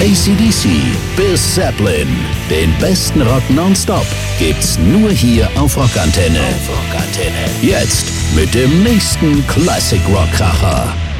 AC/DC bis Zeppelin. Den besten Rock nonstop gibt's nur hier auf Rockantenne. Jetzt mit dem nächsten Classic Rock Kracher.